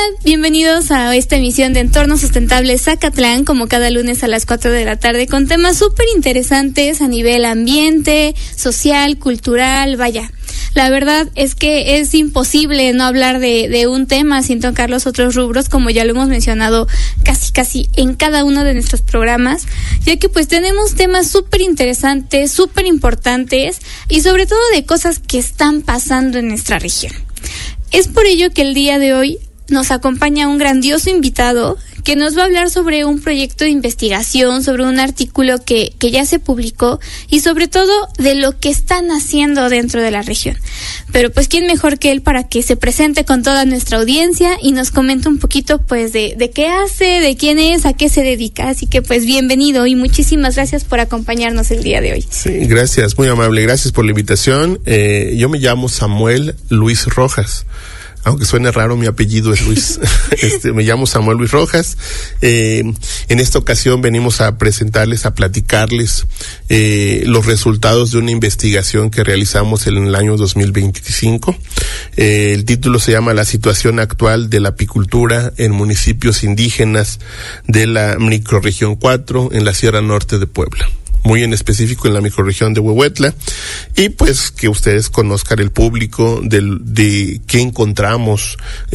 bienvenidos a esta emisión de Entorno Sustentable Zacatlán, como cada lunes a las 4 de la tarde, con temas súper interesantes a nivel ambiente, social, cultural, vaya. La verdad es que es imposible no hablar de un tema sin tocar los otros rubros, como ya lo hemos mencionado casi en cada uno de nuestros programas, ya que pues tenemos temas súper interesantes, súper importantes y sobre todo de cosas que están pasando en nuestra región. Es por ello que el día de hoy nos acompaña un grandioso invitado que nos va a hablar sobre un proyecto de investigación, sobre un artículo que ya se publicó y sobre todo de lo que están haciendo dentro de la región. Pero pues quién mejor que él para que se presente con toda nuestra audiencia y nos comente un poquito pues de qué hace, de quién es, a qué se dedica. Así que pues bienvenido y muchísimas gracias por acompañarnos el día de hoy. Sí, gracias, muy amable, gracias por la invitación. Yo me llamo Samuel Luis Rojas. Aunque suene raro, mi apellido es Luis. Me llamo Samuel Luis Rojas. En esta ocasión venimos a presentarles, a platicarles los resultados de una investigación que realizamos en el año 2025. El título se llama La situación actual de la apicultura en municipios indígenas de la microrregión 4 en la Sierra Norte de Puebla. Muy en específico en la microrregión de Huehuetla, y pues que ustedes conozcan, el público, de qué encontramos,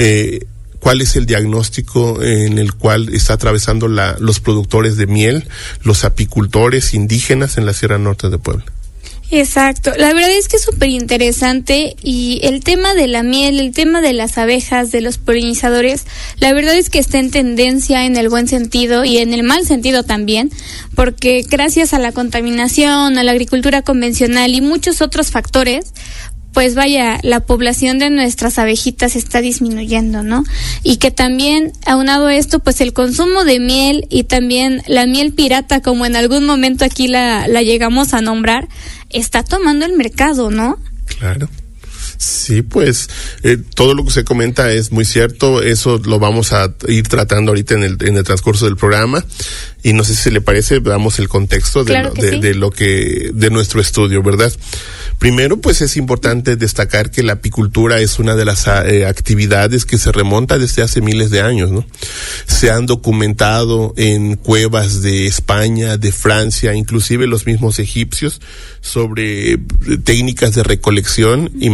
cuál es el diagnóstico en el cual está atravesando los productores de miel, los apicultores indígenas en la Sierra Norte de Puebla. Exacto, la verdad es que es súper interesante y el tema de la miel, el tema de las abejas, de los polinizadores, la verdad es que está en tendencia en el buen sentido y en el mal sentido también, porque gracias a la contaminación, a la agricultura convencional y muchos otros factores, pues vaya, la población de nuestras abejitas está disminuyendo, ¿no? Y que también, aunado a esto, pues el consumo de miel y también la miel pirata, como en algún momento aquí la llegamos a nombrar, está tomando el mercado, ¿no? Claro. Sí, pues todo lo que se comenta es muy cierto. Eso lo vamos a ir tratando ahorita en el transcurso del programa. Y no sé si le parece, damos el contexto de nuestro estudio, ¿verdad? Primero, pues es importante destacar que la apicultura es una de las actividades que se remonta desde hace miles de años, ¿no? Se han documentado en cuevas de España, de Francia, inclusive los mismos egipcios, sobre técnicas de recolección y